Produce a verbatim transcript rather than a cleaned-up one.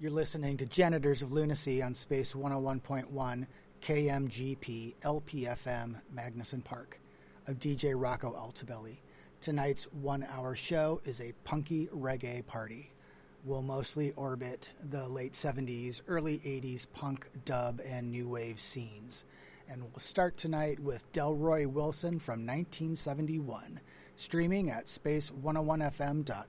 You're listening to Janitors of Lunacy on Space one oh one point one K M G P L P F M Magnuson Park of D J Rocco Altabelli. Tonight's one-hour show is a punky reggae party. We'll mostly orbit the late seventies, early eighties punk, dub, and new wave scenes. And we'll start tonight with Delroy Wilson from nineteen seventy-one, streaming at space one oh one f m dot